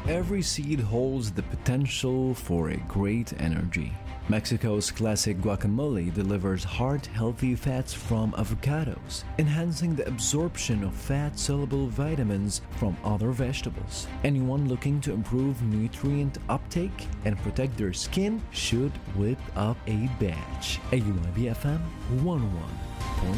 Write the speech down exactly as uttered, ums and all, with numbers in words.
Every seed holds the potential for a great energy. Mexico's classic guacamole delivers heart-healthy fats from avocados, enhancing the absorption of fat-soluble vitamins from other vegetables. Anyone looking to improve nutrient uptake and protect their skin should whip up a batch. A U I B F M one oh one point